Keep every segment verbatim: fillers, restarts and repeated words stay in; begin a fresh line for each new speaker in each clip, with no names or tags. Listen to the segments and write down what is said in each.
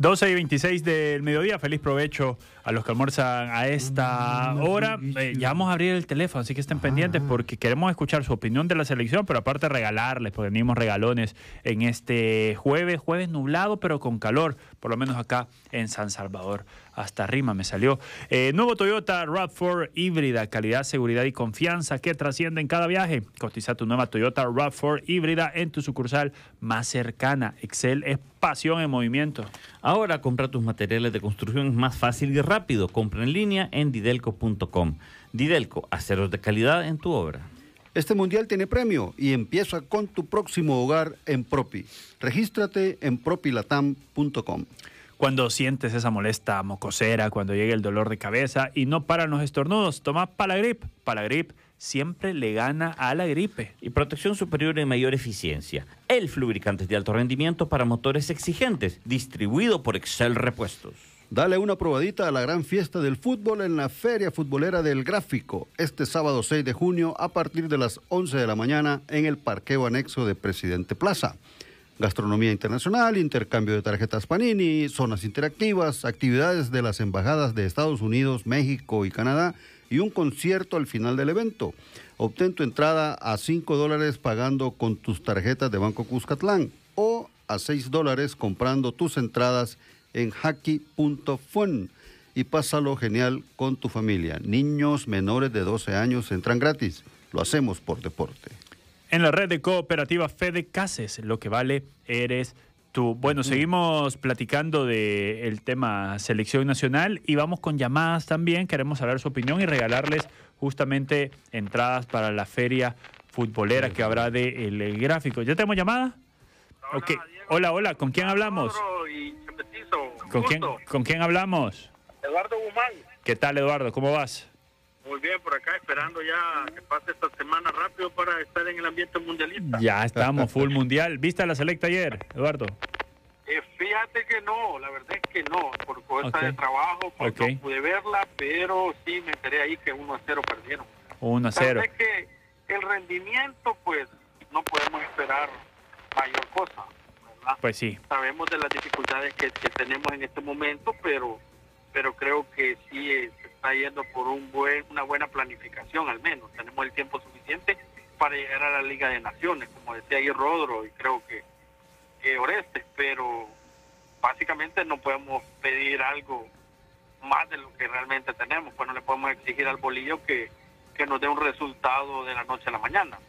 doce y veintiséis del mediodía, feliz provecho a los que almuerzan a esta hora. Eh, ya vamos a abrir el teléfono, así que estén pendientes porque queremos escuchar su opinión de la selección, pero aparte regalarles, porque venimos regalones en este jueves, jueves nublado, pero con calor, por lo menos acá en San Salvador. Hasta rima me salió. Eh, nuevo Toyota RAV cuatro híbrida, calidad, seguridad y confianza que trasciende en cada viaje. Cotiza tu nueva Toyota RAV cuatro híbrida en tu sucursal más cercana. Excel es pasión en movimiento.
Ahora compra tus materiales de construcción más fácil y rápido. Compra en línea en didelco punto com. Didelco, aceros de calidad en tu obra.
Este mundial tiene premio y empieza con tu próximo hogar en Propi. Regístrate en propilatam punto com.
Cuando sientes esa molesta mocosera, cuando llega el dolor de cabeza y no paran los estornudos, toma Palagrip. Palagrip siempre le gana a la gripe.
Y protección superior y mayor eficiencia. El lubricante de alto rendimiento para motores exigentes, distribuido por Excel Repuestos.
Dale una probadita a la gran fiesta del fútbol en la Feria Futbolera del Gráfico, este sábado seis de junio a partir de las once de la mañana en el parqueo anexo de Presidente Plaza. Gastronomía internacional, intercambio de tarjetas Panini, zonas interactivas, actividades de las embajadas de Estados Unidos, México y Canadá y un concierto al final del evento. Obtén tu entrada a cinco dólares pagando con tus tarjetas de Banco Cuscatlán o a seis dólares comprando tus entradas en haki punto fun y pásalo genial con tu familia. Niños menores de doce años entran gratis. Lo hacemos por deporte.
En la red de cooperativa Fede Cases, lo que vale eres tú. Bueno, seguimos platicando del tema selección nacional y vamos con llamadas también. Queremos saber su opinión y regalarles justamente entradas para la feria futbolera que habrá de el, el Gráfico. ¿Ya tenemos llamada?
Hola,
okay.
Diego.
Hola, hola, ¿con quién hablamos?
Y Chepetizo,
¿Con quién, ¿Con quién hablamos?
Eduardo Guzmán.
¿Qué tal, Eduardo? ¿Cómo vas?
Muy bien, por acá esperando ya que pase esta semana rápido para estar en el ambiente mundialista.
Ya estamos, full mundial. ¿Viste la selecta ayer, Eduardo?
Eh, fíjate que no, la verdad es que no, por cosas
Okay.
de trabajo, pues
Okay.
no pude verla, pero sí me enteré ahí que uno a cero perdieron.
uno a cero.
Tal vez que el rendimiento, pues, no podemos esperar mayor cosa, ¿verdad?
Pues sí.
Sabemos de las dificultades que, que tenemos en este momento, pero pero creo que sí eh, se está yendo por un buen una buena planificación, al menos. Tenemos el tiempo suficiente para llegar a la Liga de Naciones, como decía ahí Rodro, y creo que, que Orestes, pero básicamente no podemos pedir algo más de lo que realmente tenemos, pues no le podemos exigir al bolillo que, que nos dé un resultado de la noche a la mañana.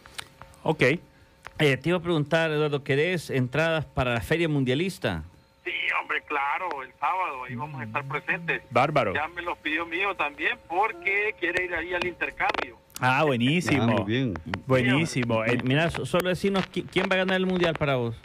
Ok.
Eh, te iba a preguntar, Eduardo, ¿querés entradas para la Feria Mundialista?
Sí, hombre, claro, el sábado ahí vamos a estar presentes.
Bárbaro.
Ya me los pidió mío también porque quiere ir ahí al intercambio.
Ah, buenísimo.
Ah, muy bien.
Buenísimo.
Eh, mira, so- solo decirnos qui- quién va a ganar el Mundial para vos.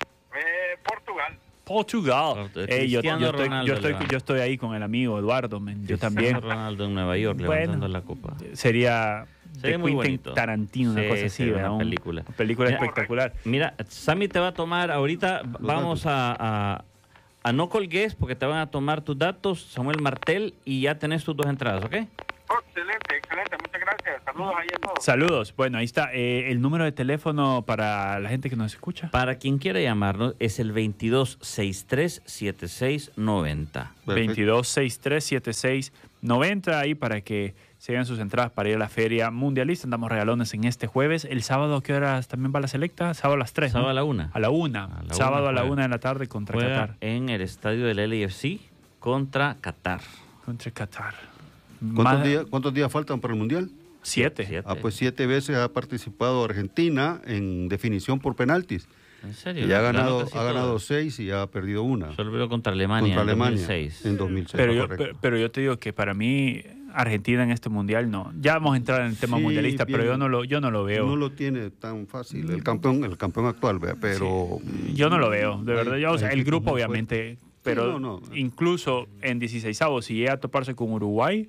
Eh, Portugal.
Portugal.
Cristiano
Ey, yo, yo estoy,
Ronaldo
yo, estoy,
le va.
yo estoy ahí con el amigo Eduardo, men. Yo también.
Ronaldo en Nueva York
Bueno.
levantando la copa.
Sería
Sería
de
muy
Quentin
bonito.
Tarantino, una
Sí,
cosa así,
sería
¿verdad?
una
Un-
película.
Una película
Mira,
espectacular.
Mira, Sammy te va a tomar ahorita, vamos a, a, a no colgues porque te van a tomar tus datos, Samuel Martel, y ya tenés tus dos entradas, ¿ok?
Oh, excelente, excelente. Muchas gracias. Saludos ahí a todos.
Saludos. Bueno, ahí está. Eh, el número de teléfono para la gente que nos escucha.
Para quien quiera llamarnos es el veintidós sesenta y tres setenta y seis noventa.
Perfecto.
veintidós sesenta y tres setenta y seis noventa ahí para que se hagan sus entradas para ir a la feria mundialista. Andamos regalones en este jueves. El sábado, ¿a qué horas también va la selecta? Sábado a las tres,
Sábado
¿no?
a la una.
A la una.
A la
Sábado
una
a la
juega.
una de la tarde contra
Juega
Qatar.
en el estadio del L A F C contra Qatar.
Contra Qatar.
¿Cuántos,
Más-
días, ¿Cuántos días faltan para el mundial?
Siete.
Siete.
Ah, pues siete veces ha participado Argentina en definición por penaltis.
¿En serio?
Y ha
Ganó
ganado,
casi
ha ganado
todas.
seis y ha perdido una.
Solo perdió contra Alemania
Contra
en
Alemania
dos mil seis.
en dos mil seis.
Pero yo,
correcto.
pero, pero yo te digo que para mí Argentina en este mundial no. Ya vamos a entrar en el tema
Sí,
mundialista, pero
bien.
yo no lo, yo no lo veo.
No lo tiene tan fácil el campeón, el campeón actual, vea, pero
Yo no lo veo, de
hay-
verdad. Ya, o sea,
hay
el
equipos
grupo
muy
obviamente, pero
no, no.
incluso en dieciseisavos, si llega a toparse con Uruguay,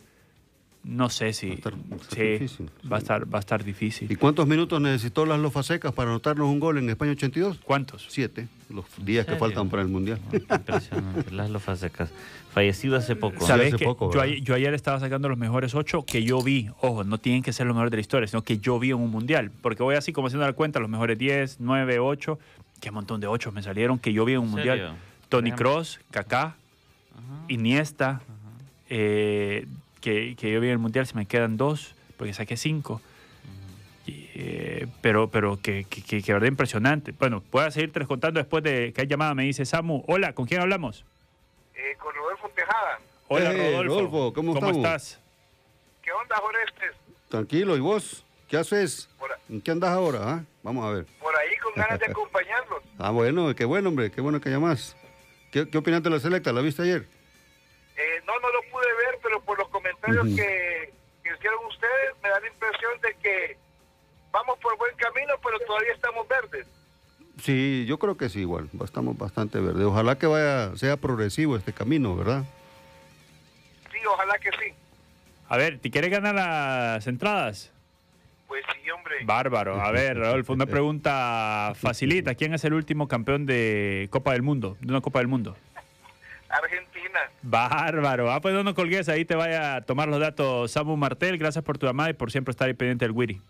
no sé si
Va a estar- va a estar
sí,
difícil,
va a
sí.
estar va a estar difícil.
¿Y cuántos minutos necesitó las Lofasecas para anotarnos un gol en España ochenta y dos?
¿Cuántos?
Siete, los días que
serio?
faltan para el mundial.
Impresionante. Laszlo Fasecas. Fallecido hace poco.
¿Sabes
hace
que
poco,
yo,
¿verdad?
ayer, yo ayer estaba sacando los mejores ocho que yo vi. Ojo, no tienen que ser los mejores de la historia, sino que yo vi en un mundial. Porque voy así como haciendo la cuenta, los mejores diez, nueve, ocho. Qué montón de ocho me salieron que yo vi en un
¿En
mundial.
serio?
Toni
Déjame.
Kroos, Kaká,
Ajá.
Iniesta,
Ajá.
eh, que, que yo vi en el Mundial, se me quedan dos, porque saqué cinco. Y, eh, pero pero que, que, que, que verdad impresionante. Bueno, voy a seguir contando después de que hay llamada. Me dice Samu, hola, ¿con quién hablamos?
Eh, con Rodolfo Tejada.
Hola,
Hey,
Rodolfo.
Rodolfo, ¿cómo estamos?
estás?
¿Qué onda, Orestes?
Tranquilo, ¿y vos? ¿Qué haces?
Por, a-
¿En qué andas ahora? ah? Vamos a ver.
por ahí con ganas de acompañarlos.
Ah, bueno, qué bueno, hombre, qué bueno que llamás. ¿Qué, qué opinas de la selecta? ¿La viste ayer?
Eh, no, no lo pude ver, pero por los comentarios
Ujú.
que, que hicieron ustedes, me da la impresión de que vamos por buen camino, pero todavía estamos verdes.
Sí, yo creo que sí, igual. Estamos bastante verdes. Ojalá que vaya, sea progresivo este camino, ¿verdad?
Sí, ojalá que sí.
A ver, ¿te quieres ganar las entradas?
Pues sí, hombre.
Bárbaro. A ver, Rodolfo, una pregunta facilita. ¿Quién es el último campeón de Copa del Mundo? De una Copa del Mundo.
Argentina.
Bárbaro. Ah, pues no nos colgues, ahí te vaya a tomar los datos Samu Martel. Gracias por tu llamada y por siempre estar ahí pendiente del Wiri.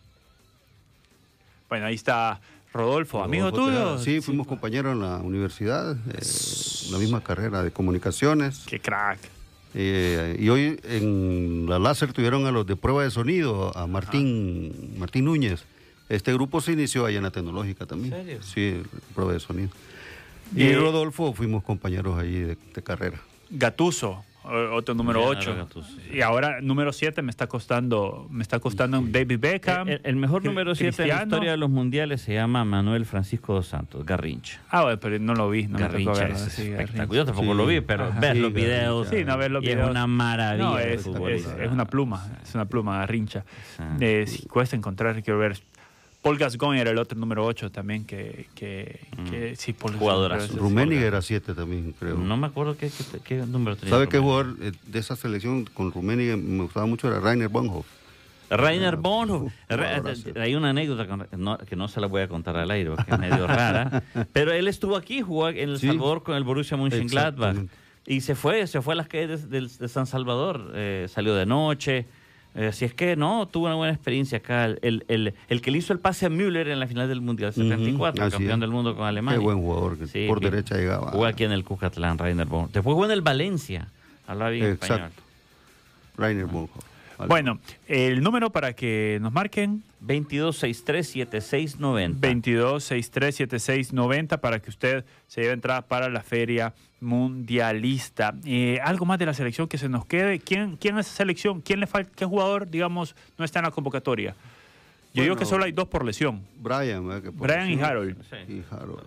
Bueno, ahí está Rodolfo, amigo
Rodolfo
tuyo.
Tejada. Sí, fuimos compañeros en la universidad, eh, la misma carrera de comunicaciones.
Qué crack.
Eh, y hoy en la láser tuvieron a los de prueba de sonido, a Martín, Martín Núñez. Este grupo se inició allá en la tecnológica también.
¿En serio?
Sí, prueba de sonido. Y
Eh,
Rodolfo fuimos compañeros allí de, de carrera.
Gatuso, o- otro número
Leonardo
ocho.
Gattuso.
Y ahora número siete me está costando, me está costando David Beckham.
El, el mejor número siete en la
Cristiano.
historia de los mundiales se llama Manuel Francisco dos Santos, Garrincha.
Ah, bueno, pero no lo vi, no me tocó
Garrincha
verlo.
es
Sí,
espectacular.
Garrincha.
Yo tampoco
Sí.
lo vi, pero
Ajá.
ves
Sí,
los videos.
Garrincha.
Sí, no, ver los
y
videos.
es una maravilla.
No,
de
es,
fútbol,
es,
¿verdad?
es una pluma, es una pluma, Garrincha.
Sí.
Eh, sí, cuesta encontrar, quiero ver. Paul Gascoigne era el otro número ocho también, que, que, que sí, Paul
Jugadorazo.
Gascoigne, pero ese-
Rummenigge era siete también, creo.
No me acuerdo qué, qué, qué número tenía.
¿Sabe qué
Rummenigge.
jugador eh, de esa selección con Rummenigge me gustaba mucho? Era Rainer Bonhoff.
Rainer Bonhoff.
Uf,
Ra-
jugadorazo.
Hay una anécdota con- que no, que no se la voy a contar al aire porque es medio rara. Pero él estuvo aquí, jugó en El
Sí.
Salvador con el Borussia Mönchengladbach.
Exactamente.
Y se fue, se fue a las calles de, de- de San Salvador. eh, salió de noche. Eh, así es que no, tuvo una buena experiencia acá. El, el, el, el que le hizo el pase a Müller en la final del Mundial setenta y cuatro,
Así
campeón
es.
del mundo con Alemania.
Qué buen jugador, que
Sí,
por
bien.
derecha llegaba.
Jugó aquí en el Cuscatlán, Rainer Bonhoff. Después jugó en el Valencia. Hablaba bien español.
Exacto. Rainer Bonhoff. Vale.
Bueno, el número para que nos marquen,
veintidós sesenta y tres setenta y seis noventa.
veintidós sesenta y tres setenta y seis noventa, para que usted se lleve entrada para la Feria Mundialista. Eh, algo más de la selección que se nos quede. ¿Quién, quién es esa selección? ¿Quién le falta? ¿Qué jugador, digamos, no está en la convocatoria? Yo digo
Bueno,
que solo hay dos por lesión.
Brian, ¿verdad? Que por
Brian y
lesión.
Harold.
Sí.
Y Harold.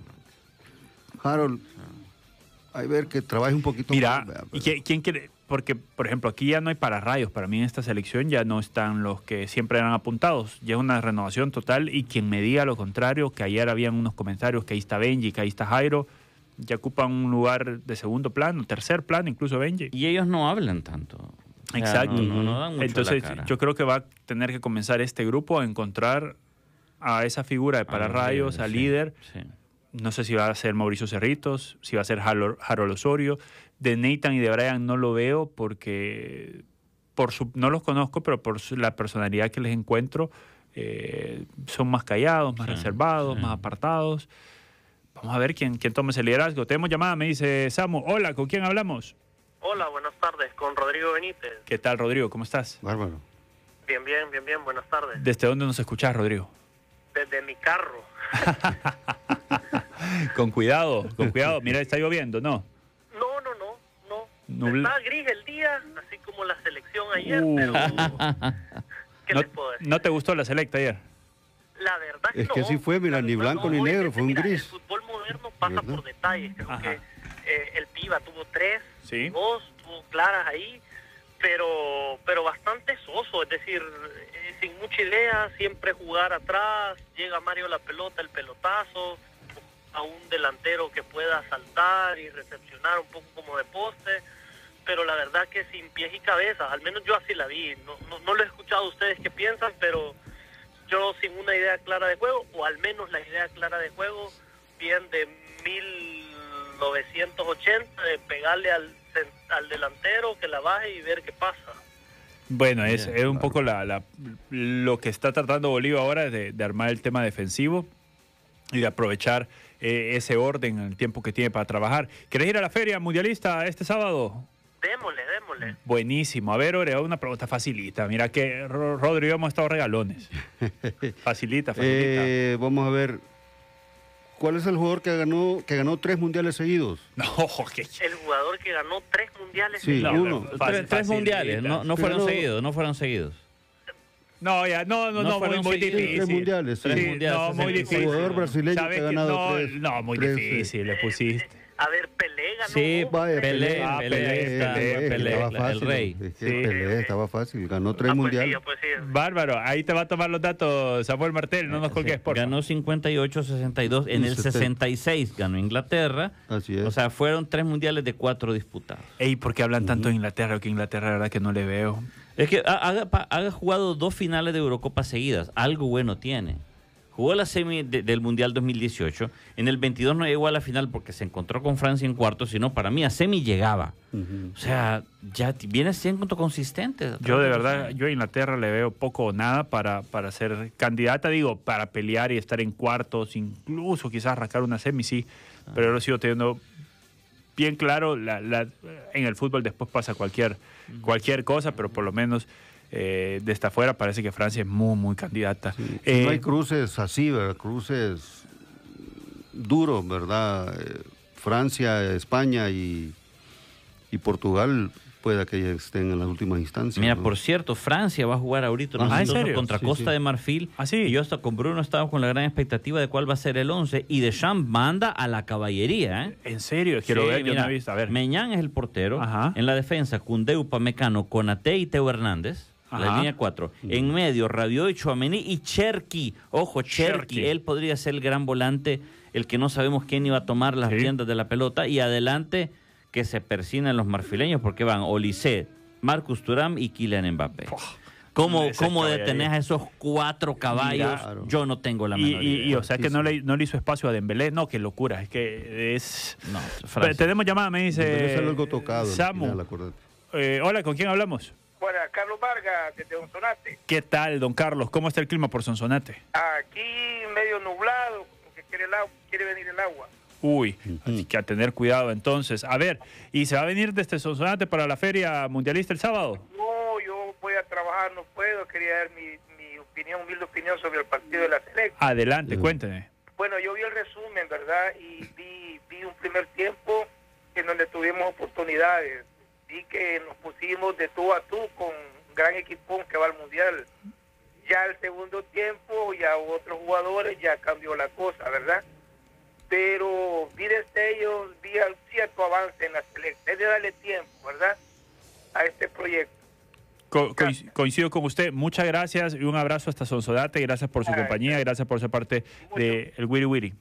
Harold, hay ver que trabaje un poquito
Mira,
más, ¿verdad?
¿y
Pero-
quién, quién quiere? Porque, por ejemplo, aquí ya no hay pararrayos. Para mí en esta selección ya no están los que siempre eran apuntados. Ya es una renovación total y quien me diga lo contrario, que ayer habían unos comentarios que ahí está Benji, que ahí está Jairo, ya ocupan un lugar de segundo plano, tercer plano, incluso Benji.
Y ellos no hablan tanto. O sea,
Exacto.
No, no, no dan mucho
Entonces,
la cara.
yo creo que va a tener que comenzar este grupo a encontrar a esa figura de
A los
pararrayos,
líderes,
al
sí,
líder.
sí.
No sé si va a ser Mauricio Cerritos, si va a ser Harold, Harold Osorio. De Nathan y de Brian no lo veo porque por su, no los conozco, pero por su- la personalidad que les encuentro, eh, son más callados, más
Sí,
reservados,
sí.
más apartados. Vamos a ver quién, quién toma ese liderazgo. Tenemos llamada, me dice Samu. Hola, ¿con quién hablamos?
Hola, buenas tardes, con Rodrigo Benítez.
¿Qué tal, Rodrigo? ¿Cómo estás?
Bárbaro.
Bien, bien, bien, bien, buenas tardes.
¿Desde dónde nos escuchás, Rodrigo?
Desde mi carro.
Con cuidado, con cuidado. Mira, está lloviendo, ¿no?
No, no, no, no.
Nubla-
Está gris el día, así como la selección ayer,
Uh.
pero ¿qué
¿No,
les puedo decir?
¿No te gustó la selecta ayer?
La verdad
Es
no.
que sí fue, mira,
La
ni
verdad
blanco
no.
ni
Oye,
negro, fue un
mira,
gris.
El fútbol moderno pasa
¿Verdad?
por detalles. Creo
Ajá.
que eh, el Piva tuvo tres,
Sí.
dos, tuvo claras ahí, pero pero bastante soso, es decir, eh, sin mucha idea, siempre jugar atrás, llega Mario la pelota, el pelotazo, a un delantero que pueda saltar y recepcionar un poco como de poste, pero la verdad que sin pies y cabezas, al menos yo así la vi, no, no, no lo he escuchado a ustedes qué piensan, pero yo sin una idea clara de juego, o al menos la idea clara de juego, bien de mil novecientos ochenta, de pegarle al, cen- al delantero, que la baje y ver qué pasa.
Bueno, es,
Bien,
es un
claro.
poco la, la- lo que está tratando Bolívar ahora de, de armar el tema defensivo. y de aprovechar eh, ese orden en el tiempo que tiene para trabajar. ¿Querés ir a la feria mundialista este sábado?
Démosle, démosle.
Buenísimo. A ver, Ore, una pregunta facilita. Mira que Ro- Rodri y yo hemos estado regalones. Facilita, facilita.
Eh, vamos a ver. ¿Cuál es el jugador que ganó, que ganó tres mundiales seguidos?
No, que...
El jugador que ganó tres mundiales.
Sí,
No,
uno.
fácil,
Tres, tres
facilita.
mundiales, no, no fueron
Pero-
seguidos, no fueron seguidos.
No, ya, no, no,
No
no, muy,
fueron
muy
seguidos.
difícil.
Tres mundiales, sí.
Tres mundiales,
no, muy
sesenta y seis.
difícil.
Jugador brasileño
¿Sabes
que ha
que
ganado
no,
tres-
no, muy
tres,
difícil, le pusiste.
A ver, Pelé ganó.
Sí,
uno.
Vaya,
Pelé,
Ah,
Pelé,
Pelé,
está,
Pelé,
Pelé,
estaba
el
fácil,
rey.
es que
Sí.
Pelé estaba fácil, ganó tres
Ah, pues
mundiales.
sí, pues sí.
Bárbaro, ahí te va a tomar los datos Samuel Martel, no nos colgues, por favor.
Ganó cincuenta y ocho, sesenta y dos. En
Y
el
setenta.
sesenta y seis ganó Inglaterra.
Así es.
O sea, fueron tres mundiales de cuatro disputados.
Ey, ¿por qué hablan tanto de Inglaterra? Que Inglaterra, la verdad, que no le veo.
Es que ha, ha- pa- ha jugado dos finales de Eurocopa seguidas. Algo bueno tiene. Jugó la semi de- del Mundial dos mil dieciocho. En el veintidós no llegó a la final porque se encontró con Francia en cuartos, sino para mí a semi llegaba.
Ujú.
O sea, ya t- viene siendo consistente.
Yo de verdad, yo a Inglaterra le veo poco o nada para, para ser candidata, digo, para pelear y estar en cuartos, incluso quizás arrancar una semi, sí, pero yo lo sigo teniendo bien claro, la, la, en el fútbol después pasa cualquier, cualquier cosa, pero por lo menos eh, desde afuera parece que Francia es muy, muy candidata.
Sí,
Eh,
no hay cruces así, ¿verdad? Cruces duros, ¿verdad? Eh, Francia, España y, y Portugal pueda que estén en las últimas instancias.
Mira,
¿no?
por cierto, Francia va a jugar ahorita unos
Ah, ¿en
amistosos
serio?
contra
Sí,
Costa
sí.
de Marfil.
¿Ah, sí?
Y yo hasta con Bruno estaba con la gran expectativa de cuál va a ser el once. Y Deschamps manda a la caballería, ¿eh?
en serio, quiero
Sí,
ver, yo
mira,
no he visto. A ver.
Meñán es el portero.
Ajá.
En la defensa, Koundé, Upamecano, Konate y Teo Hernández. La
Ajá.
línea cuatro. En medio, Rabiot y Tchouaméni y Cherki. Ojo, Cherki.
Cherki.
Él podría ser el gran volante, el que no sabemos quién iba a tomar las
Sí.
riendas de la pelota. Y adelante, que se persinan los marfileños, porque van Olise, Marcus Thuram y Kylian Mbappé. ¿Cómo,
Esa
cómo
caballería.
detenés a esos cuatro caballos?
Claro.
Yo no tengo la
Y,
menor
y- y,
idea.
o sea que no le, no le hizo espacio a Dembélé. No, qué locura. Es que es...
No,
Pero
Francia.
tenemos llamada, me
Debe
dice
ser algo tocado. al
Samu.
final, acuérdate.
Eh, hola, ¿con quién hablamos?
Bueno, Carlos Vargas, desde Sonsonate.
¿Qué tal, don Carlos? ¿Cómo está el clima por Sonsonate?
Aquí medio nublado, porque quiere, el agua, quiere venir el agua.
Uy,
Ujú.
así que a tener cuidado entonces. A ver, ¿y se va a venir desde Sonsonate para la Feria Mundialista el sábado?
No, yo voy a trabajar, no puedo. Quería dar mi, mi opinión, humilde opinión sobre el partido de la selección.
Adelante,
Mm.
cuénteme.
Bueno, yo vi el resumen, ¿verdad? Y vi, vi un primer tiempo en donde tuvimos oportunidades. Vi que nos pusimos de tú a tú con un gran equipo que va al Mundial. Ya el segundo tiempo, ya otros jugadores, ya cambió la cosa, ¿verdad? Pero vi destellos, vi cierto avance en la selección. Es de darle tiempo, ¿verdad? A este proyecto.
Co- coinc- coincido con usted. Muchas gracias y un abrazo hasta Sonsonate. Gracias por su
Ay,
compañía, gracias por ser parte del el Wiri Wiri.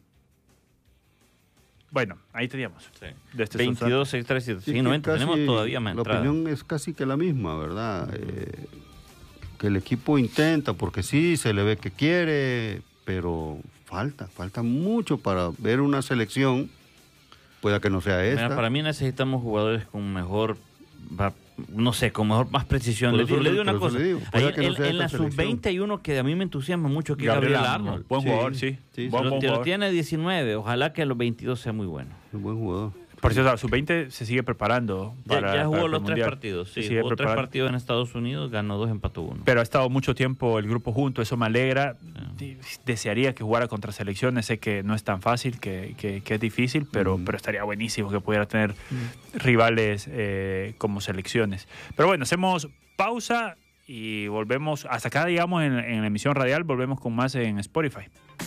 Bueno, ahí teníamos.
Sí.
Desde
veintidós, seis, tres, siete.
Sí,
Sí,
que
noventa.
casi
Tenemos todavía más
La
entradas.
opinión es casi que la misma, ¿verdad? Eh, que el equipo intenta, porque sí, se le ve que quiere, pero falta, falta mucho para ver una selección, pueda que no sea esta.
Mira, para mí necesitamos jugadores con mejor, va- no sé, con mejor, más precisión.
Por
Le,
eso
le
le-
digo una
por eso
cosa.
le digo,
Ahí
pueda que no
en
sea
en la
esta
sub
selección.
veinte hay uno que a mí me entusiasma mucho, que es
Gabriel
Gabriel
Arnold.
Arnold.
Buen
Sí,
jugador, sí.
sí,
Buen,
Lo-
buen
lo
jugador.
tiene diecinueve. Ojalá que a los veintidós sea muy bueno.
Un buen jugador.
Por cierto, la sub veinte se sigue preparando.
Ya,
Para,
ya jugó
para el
los tres
Mundial.
partidos.
Se
Sí,
sigue
jugó tres
preparando.
partidos en Estados Unidos, ganó dos, empató uno.
Pero ha estado mucho tiempo el grupo junto, eso me alegra. Sí, desearía que jugara contra selecciones, sé que no es tan fácil, que, que- que es difícil, pero,
Mm.
pero estaría buenísimo que pudiera tener rivales eh, como selecciones. Pero bueno, hacemos pausa y volvemos, hasta acá digamos en, en la emisión radial, volvemos con más en Spotify.